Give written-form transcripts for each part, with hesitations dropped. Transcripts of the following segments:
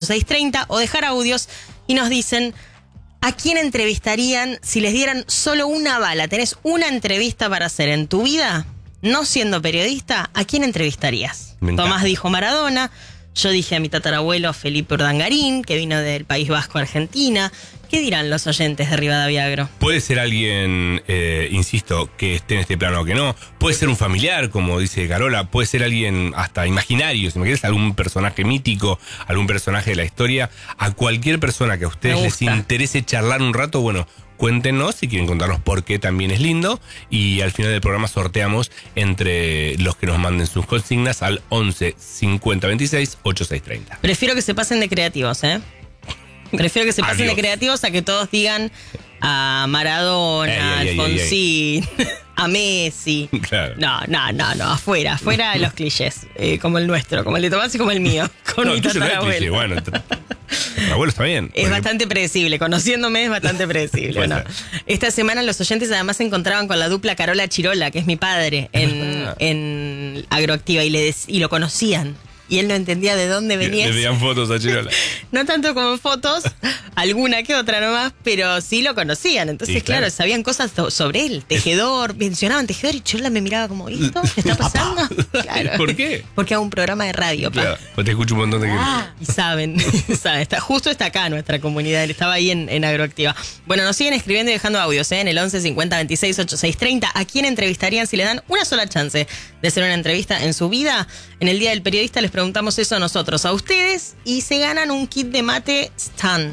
8630 o dejar audios y nos dicen ¿a quién entrevistarían si les dieran solo una bala? ¿Tenés una entrevista para hacer en tu vida? No siendo periodista, ¿a quién entrevistarías? Tomás dijo Maradona, yo dije a mi tatarabuelo Felipe Urdangarín, que vino del País Vasco, Argentina. ¿Qué dirán los oyentes de Rivadavia Agro? Puede ser alguien, insisto, que esté en este plano o que no. Puede ser un familiar, como dice Carola. Puede ser alguien hasta imaginario. Si me quieres, algún personaje mítico, algún personaje de la historia. A cualquier persona que a ustedes les interese charlar un rato, bueno, cuéntenos si quieren contarnos por qué también es lindo. Y al final del programa sorteamos entre los que nos manden sus consignas al 11 50 26 8630. Prefiero que se pasen de creativos, ¿eh? Prefiero que se pasen de creativos a que todos digan a Maradona, Alfonsín, a Messi. Claro. No, afuera de los clichés, como el nuestro, como el de Tomás y como el mío, con mi tatarabuelo. Bueno, el abuelo está bien. Es bastante predecible, conociéndome es bastante predecible. Bueno, esta semana los oyentes además se encontraban con la dupla Carola Chirola, que es mi padre, en Agroactiva, y lo conocían. Y él no entendía de dónde venía. Le veían fotos a Chirola. No tanto como fotos, alguna que otra nomás, pero sí lo conocían. Entonces, sí, claro, sabían cosas sobre él. Tejedor, mencionaban tejedor y Chirola me miraba como, ¿esto? ¿Qué está pasando? Claro. ¿Por qué? Porque hago un programa de radio, claro, pues te escucho un montón de gente. Y saben. Justo está acá nuestra comunidad. Él estaba ahí en Agroactiva. Bueno, nos siguen escribiendo y dejando audios, en el 11 50 26 86 30. ¿A quién entrevistarían si le dan una sola chance de hacer una entrevista en su vida? En el Día del Periodista les preguntamos eso nosotros a ustedes y se ganan un kit de mate Stan.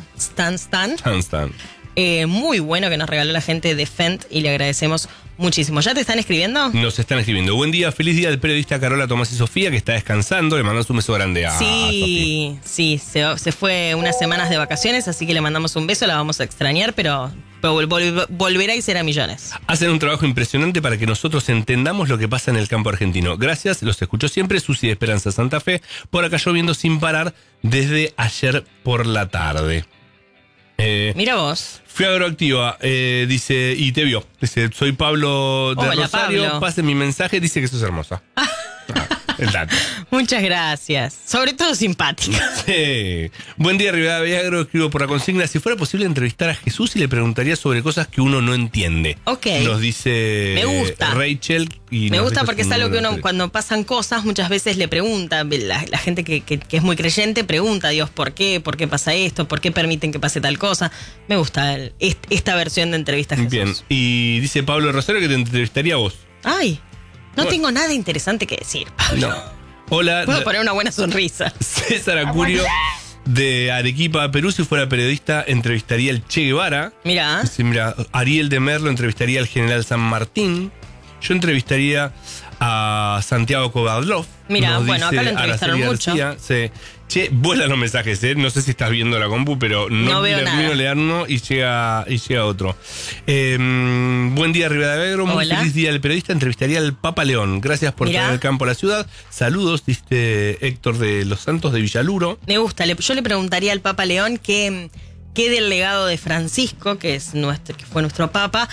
Muy bueno que nos regaló la gente de Fent y le agradecemos muchísimo. ¿Ya te están escribiendo? Nos están escribiendo. Buen día, feliz día del periodista Carola, Tomás y Sofía, que está descansando. Le mandamos un beso grande a Sofía. Sí, se fue unas semanas de vacaciones, así que le mandamos un beso, la vamos a extrañar, pero volverá y será millones. Hacen un trabajo impresionante para que nosotros entendamos lo que pasa en el campo argentino. Gracias, los escucho siempre. Susi de Esperanza Santa Fe. Por acá lloviendo sin parar desde ayer por la tarde. Mira vos. Fui a Agroactiva, dice, y te vio. Dice, soy Pablo de Hola, Rosario, Pablo. Pase mi mensaje, dice que sos hermosa. El dato. Muchas gracias. Sobre todo simpática. Sí. Buen día, Rivadavia Agro. Escribo por la consigna. Si fuera posible entrevistar a Jesús y le preguntaría sobre cosas que uno no entiende. Ok. Nos dice Me gusta. Rachel. Y me gusta porque es algo que uno, cuando pasan cosas, muchas veces le pregunta. La gente que es muy creyente pregunta a Dios ¿por qué? ¿Por qué pasa esto? ¿Por qué permiten que pase tal cosa? Me gusta esta versión de entrevista a Jesús. Bien. Y dice Pablo de Rosario que te entrevistaría a vos. Ay. No tengo nada interesante que decir, Pablo. No. Hola. Puedo poner una buena sonrisa. César Acurio, de Arequipa, Perú. Si fuera periodista, entrevistaría al Che Guevara. Mira. Dice, mira, Ariel de Merlo entrevistaría al general San Martín. Yo entrevistaría a Santiago Kovadlov. Mira, bueno, acá lo entrevistaron mucho. Sí. Che, vuelan los mensajes, no sé si estás viendo la compu, pero no veo termino de leer uno y llega otro. Buen día, Rivadavia Agro. Muy feliz día del periodista. Entrevistaría al Papa León. Gracias por traer el campo a la ciudad. Saludos, dice Héctor de Los Santos de Villaluro. Me gusta. Yo le preguntaría al Papa León qué del legado de Francisco, que fue nuestro Papa,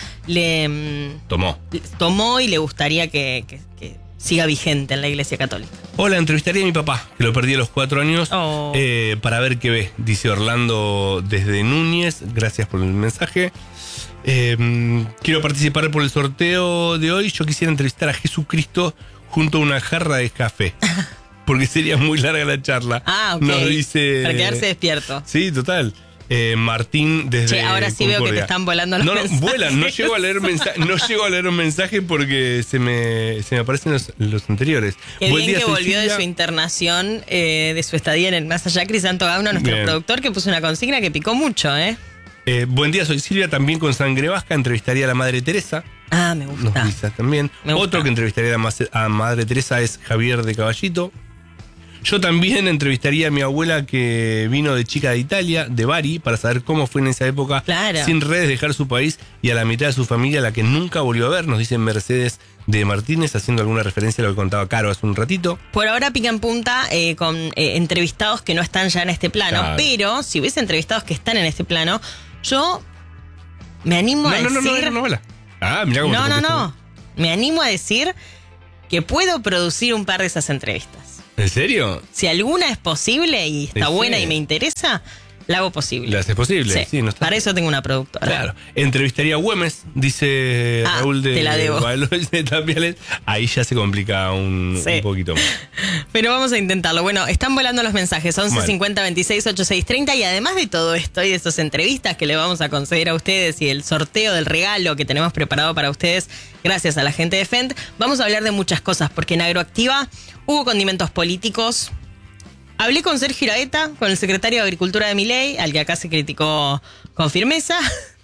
tomó y le gustaría que siga vigente en la Iglesia Católica. Hola, entrevistaría a mi papá, que lo perdí a los 4 años, para ver qué ve. Dice Orlando desde Núñez. Gracias por el mensaje. Quiero participar por el sorteo de hoy. Yo quisiera entrevistar a Jesucristo junto a una jarra de café. Porque sería muy larga la charla. Ok. Nos dice, para quedarse despierto. Sí, total. Martín desde ahora sí Concordia. Veo que te están volando los mensajes. No, vuelan. No llego a leer un mensaje porque se me aparecen los anteriores. Qué Buen bien día, que volvió Cecilia. De su internación, de su estadía en el Más Allá, Crisanto Gauno, nuestro productor, que puso una consigna que picó mucho, Buen día, soy Silvia, también con sangre vasca. Entrevistaría a la Madre Teresa. Me gusta. Nos dice también. Otro que entrevistaría a Madre Teresa es Javier de Caballito. Yo también entrevistaría a mi abuela que vino de chica de Italia, de Bari, para saber cómo fue en esa época, sin redes, dejar su país y a la mitad de su familia, la que nunca volvió a ver. Nos dice Mercedes de Martínez, haciendo alguna referencia a lo que contaba Caro hace un ratito. Por ahora pica en punta con entrevistados que no están ya en este plano, pero si hubiese entrevistados que están en este plano, yo me animo a decir... Mirá cómo No. Me animo a decir que puedo producir un par de esas entrevistas. ¿En serio? Si alguna es posible y está buena y me interesa, la hago posible. ¿La haces posible? Sí, no está. Para eso tengo una productora. Claro. Entrevistaría a Güemes, dice Raúl de te la debo. Valores de Tapiales. Ahí ya se complica un poquito más. Pero vamos a intentarlo. Bueno, están volando los mensajes. 11 50 26 86 30. Y además de todo esto y de estas entrevistas que le vamos a conceder a ustedes y el sorteo del regalo que tenemos preparado para ustedes, gracias a la gente de Fendt, vamos a hablar de muchas cosas. Porque en Agroactiva hubo condimentos políticos. Hablé con Sergio Iraeta, con el secretario de Agricultura de Milei, al que acá se criticó con firmeza.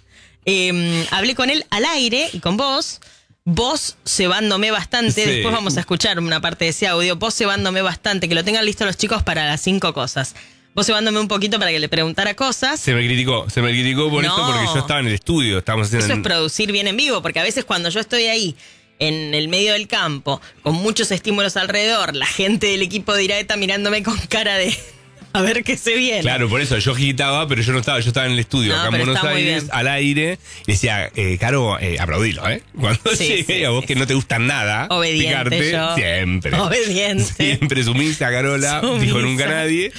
Hablé con él al aire y con vos cebándome bastante. Sí. Después vamos a escuchar una parte de ese audio. Vos cebándome bastante, que lo tengan listo los chicos para las 5 cosas. Vos cebándome un poquito para que le preguntara cosas. Se me criticó por esto porque yo estaba en el estudio. Estábamos haciendo eso es producir bien en vivo, porque a veces cuando yo estoy ahí, en el medio del campo, con muchos estímulos alrededor, la gente del equipo de Iraeta mirándome con cara de a ver qué se viene. Claro, por eso yo agitaba, pero yo no estaba, yo estaba en el estudio acá en Buenos Aires, al aire, y decía, Caro, aplaudilo, cuando llegué a vos que no te gusta nada, obediente picarte, yo. siempre sumisa, Carola, dijo nunca nadie,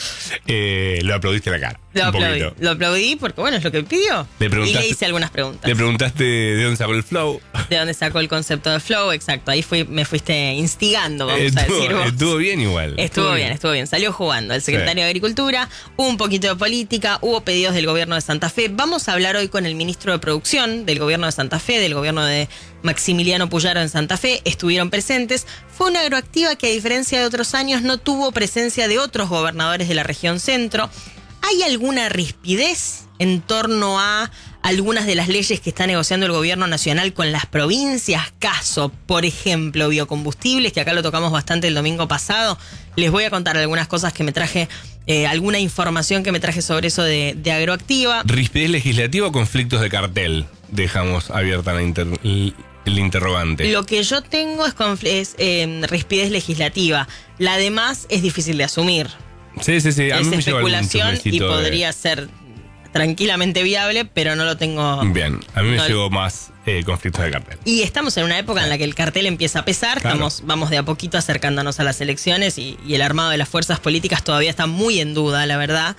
lo aplaudiste en la cara. Lo aplaudí porque, bueno, es lo que pidió. Y le hice algunas preguntas. Le preguntaste de dónde sacó el flow. De dónde sacó el concepto de flow, exacto. Ahí me fuiste instigando, vamos a decir vos. Estuvo bien igual. Estuvo bien. Salió jugando el secretario de Agricultura, hubo un poquito de política, hubo pedidos del gobierno de Santa Fe. Vamos a hablar hoy con el ministro de Producción del gobierno de Santa Fe, del gobierno de Maximiliano Puyaro en Santa Fe. Estuvieron presentes. Fue una Agroactiva que, a diferencia de otros años, no tuvo presencia de otros gobernadores de la región centro. ¿Hay alguna rispidez en torno a algunas de las leyes que está negociando el gobierno nacional con las provincias? Caso, por ejemplo, biocombustibles, que acá lo tocamos bastante el domingo pasado. Les voy a contar algunas cosas que me traje, alguna información que me traje sobre eso de Agroactiva. ¿Rispidez legislativa o conflictos de cartel? Dejamos abierta el interrogante. Lo que yo tengo es rispidez legislativa. La demás es difícil de asumir. Sí. A es mí me especulación y podría ser tranquilamente viable, pero no lo tengo. Bien, a mí me llegó más conflictos de cartel. Y estamos en una época en la que el cartel empieza a pesar. Claro. Vamos de a poquito acercándonos a las elecciones y el armado de las fuerzas políticas todavía está muy en duda, la verdad.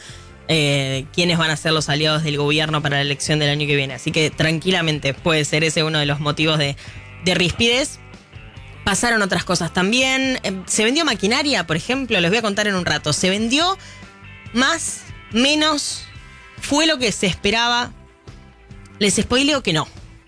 Quiénes van a ser los aliados del gobierno para la elección del año que viene. Así que tranquilamente puede ser ese uno de los motivos de rispidez. Pasaron otras cosas también. Se vendió maquinaria, por ejemplo, les voy a contar en un rato. Se vendió más, menos, fue lo que se esperaba. Les spoileo que no.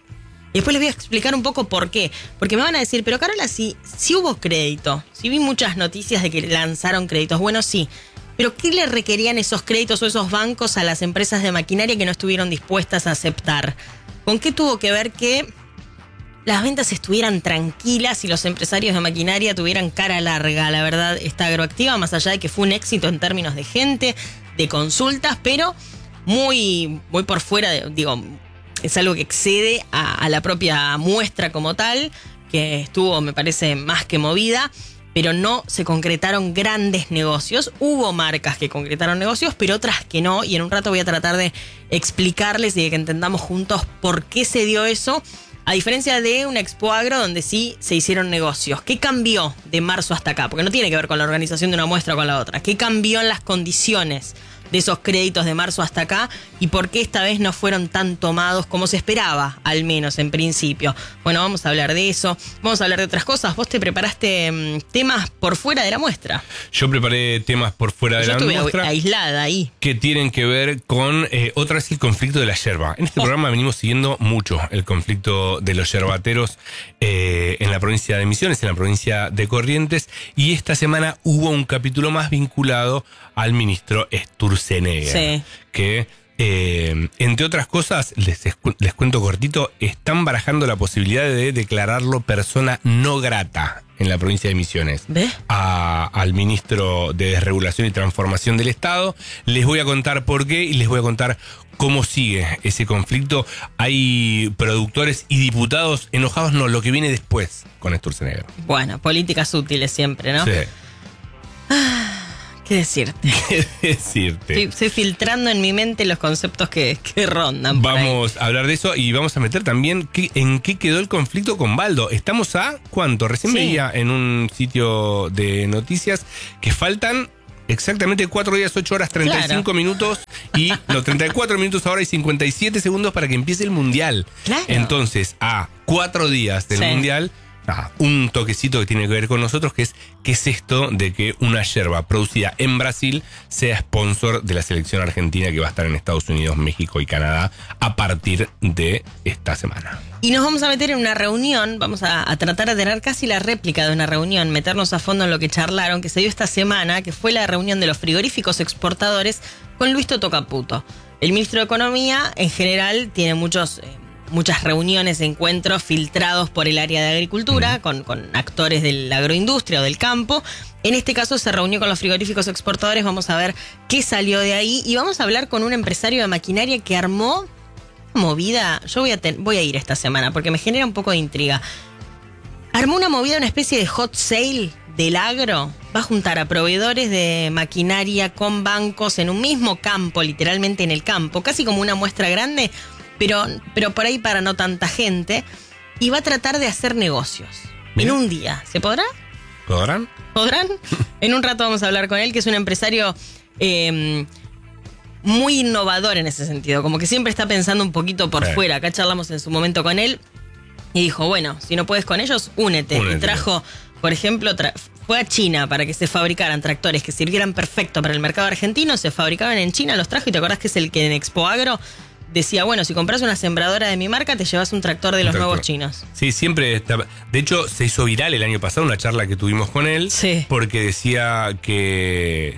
Y después les voy a explicar un poco por qué. Porque me van a decir, pero Carola, si hubo crédito, si vi muchas noticias de que lanzaron créditos, bueno, sí. Pero ¿qué le requerían esos créditos o esos bancos a las empresas de maquinaria que no estuvieron dispuestas a aceptar? ¿Con qué tuvo que ver que las ventas estuvieran tranquilas y los empresarios de maquinaria tuvieran cara larga? La verdad, esta Agroactiva, más allá de que fue un éxito en términos de gente, de consultas, pero muy por fuera, es algo que excede a la propia muestra como tal, que estuvo, me parece, más que movida, pero no se concretaron grandes negocios. Hubo marcas que concretaron negocios, pero otras que no, y en un rato voy a tratar de explicarles y de que entendamos juntos por qué se dio eso. A diferencia de una Expo Agro donde sí se hicieron negocios. ¿Qué cambió de marzo hasta acá? Porque no tiene que ver con la organización de una muestra o con la otra. ¿Qué cambió en las condiciones de esos créditos de marzo hasta acá? ¿Y por qué esta vez no fueron tan tomados como se esperaba, al menos en principio? Bueno, vamos a hablar de eso. Vamos a hablar de otras cosas. Vos te preparaste temas por fuera de la muestra. Yo preparé temas por fuera de la muestra. Yo estuve aislada ahí. Que tienen que ver con, otra vez, el conflicto de la yerba. En este programa venimos siguiendo mucho el conflicto de los yerbateros en la provincia de Misiones, en la provincia de Corrientes. Y esta semana hubo un capítulo más vinculado al ministro Sturzenegger. Sí. Que, entre otras cosas, les cuento cortito, están barajando la posibilidad de declararlo persona no grata en la provincia de Misiones. ¿Ve? Al ministro de Desregulación y Transformación del Estado. Les voy a contar por qué y les voy a contar cómo sigue ese conflicto. Hay productores y diputados enojados, no, lo que viene después con Sturzenegger. Bueno, políticas útiles siempre, ¿no? Sí. ¿Qué decirte? ¿Qué decirte? Estoy filtrando en mi mente los conceptos que rondan por Vamos a hablar de eso y vamos a meter también en qué quedó el conflicto con Baldo. Estamos a ¿cuánto? Recién veía en un sitio de noticias que faltan exactamente 4 días, 8 horas, 35 minutos y los 34 minutos ahora y 57 segundos para que empiece el Mundial. Claro. Entonces, a 4 días del Mundial, un toquecito que tiene que ver con nosotros, que es ¿qué es esto de que una yerba producida en Brasil sea sponsor de la selección argentina que va a estar en Estados Unidos, México y Canadá a partir de esta semana? Y nos vamos a meter en una reunión, vamos a tratar de tener casi la réplica de una reunión, meternos a fondo en lo que charlaron, que se dio esta semana, que fue la reunión de los frigoríficos exportadores con Luis Toto Caputo. El ministro de Economía, en general, tiene muchas reuniones, encuentros filtrados por el área de agricultura, con actores de la agroindustria o del campo. En este caso se reunió con los frigoríficos exportadores, vamos a ver qué salió de ahí y vamos a hablar con un empresario de maquinaria que armó movida. Yo voy a ir esta semana porque me genera un poco de intriga. Armó una movida, una especie de hot sale del agro. Va a juntar a proveedores de maquinaria con bancos en un mismo campo, literalmente en el campo, casi como una muestra grande, pero por ahí para no tanta gente, y va a tratar de hacer negocios. Bien. En un día. ¿Se podrá? ¿Podrán? ¿Podrán? En un rato vamos a hablar con él, que es un empresario muy innovador en ese sentido, como que siempre está pensando un poquito por fuera. Acá charlamos en su momento con él y dijo, bueno, si no puedes con ellos, únete. Y trajo, por ejemplo, fue a China para que se fabricaran tractores que sirvieran perfecto para el mercado argentino, se fabricaban en China, los trajo, y te acordás que es el que en Expo Agro decía, bueno, si compras una sembradora de mi marca, te llevas un tractor de los nuevos chinos. Sí, siempre está. De hecho, se hizo viral el año pasado una charla que tuvimos con él, porque decía que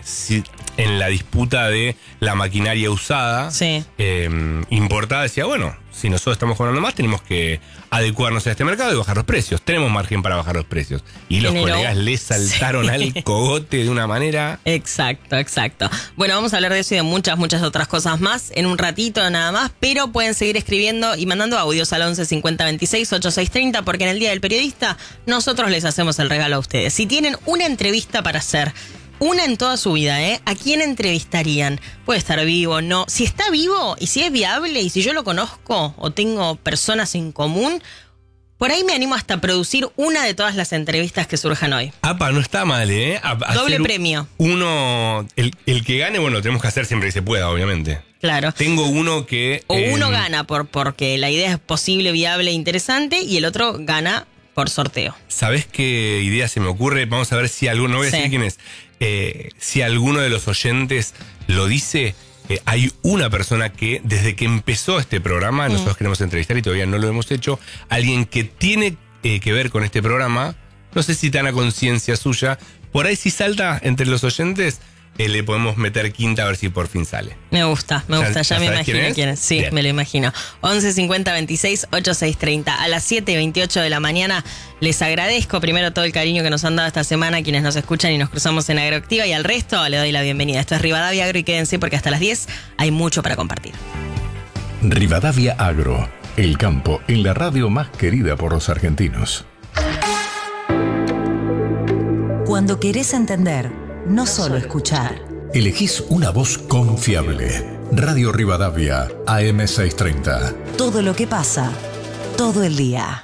en la disputa de la maquinaria usada, importada, decía, bueno, si nosotros estamos cobrando más, tenemos que adecuarnos a este mercado y bajar los precios. Tenemos margen para bajar los precios. Y los colegas le saltaron al cogote de una manera. Exacto. Bueno, vamos a hablar de eso y de muchas otras cosas más en un ratito nada más, pero pueden seguir escribiendo y mandando audios al 11 50 26 86 30, porque en el Día del Periodista nosotros les hacemos el regalo a ustedes. Si tienen una entrevista para hacer, una en toda su vida, ¿a quién entrevistarían? Puede estar vivo, no. Si está vivo y si es viable y si yo lo conozco o tengo personas en común, por ahí me animo hasta a producir una de todas las entrevistas que surjan hoy. Apa, no está mal, Doble premio. Uno, el que gane, bueno, tenemos que hacer siempre que se pueda, obviamente. Claro. Tengo uno que... O uno gana porque la idea es posible, viable e interesante, y el otro gana por sorteo. ¿Sabés qué idea se me ocurre? Vamos a ver si alguno, no voy a decir quién es, si alguno de los oyentes lo dice. Hay una persona que desde que empezó este programa, nosotros queremos entrevistar y todavía no lo hemos hecho, alguien que tiene que ver con este programa, no sé si tan a conciencia suya, por ahí si salta entre los oyentes, le podemos meter quinta a ver si por fin sale. Me gusta, ya me imagino quién es. Sí, bien. Me lo imagino. 11 50 26 86 30. A las 7:28 de la mañana les agradezco primero todo el cariño que nos han dado esta semana quienes nos escuchan y nos cruzamos en Agroactiva, y al resto le doy la bienvenida. Esto es Rivadavia Agro y quédense porque hasta las 10 hay mucho para compartir. Rivadavia Agro, el campo en la radio más querida por los argentinos. Cuando querés entender, no solo escuchar. Elegís una voz confiable. Radio Rivadavia, AM 630. Todo lo que pasa, todo el día.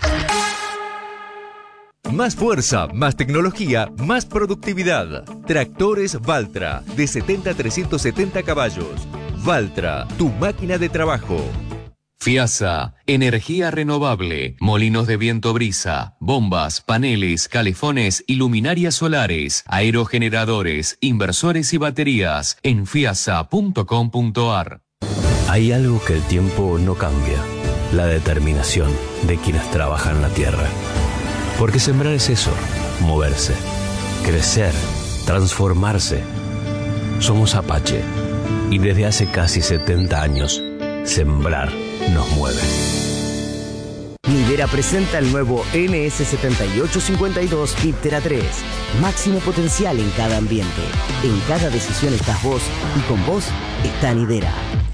Más fuerza, más tecnología, más productividad. Tractores Valtra, de 70 a 370 caballos. Valtra, tu máquina de trabajo. FIASA, energía renovable, molinos de viento brisa, bombas, paneles, calefones y luminarias solares, aerogeneradores, inversores y baterías en fiasa.com.ar. Hay algo que el tiempo no cambia, la determinación de quienes trabajan la tierra. Porque sembrar es eso, moverse, crecer, transformarse. Somos Apache y desde hace casi 70 años, sembrar nos mueve. Lidera presenta el nuevo NS7852 Viptera 3. Máximo potencial en cada ambiente. En cada decisión estás vos y con vos está Lidera.